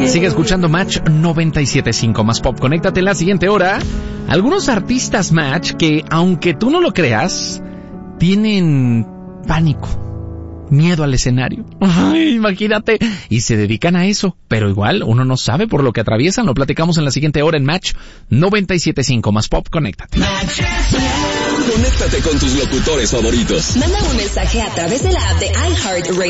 Sigue escuchando Match 97.5 más pop. Conéctate en la siguiente hora. Algunos artistas Match que, aunque tú no lo creas, tienen pánico, miedo al escenario. Ay, imagínate. Y se dedican a eso. Pero igual, uno no sabe por lo que atraviesan. Lo platicamos en la siguiente hora en Match 97.5 más pop. Conéctate. Conéctate con tus locutores favoritos. Manda un mensaje a través de la app de iHeartRadio.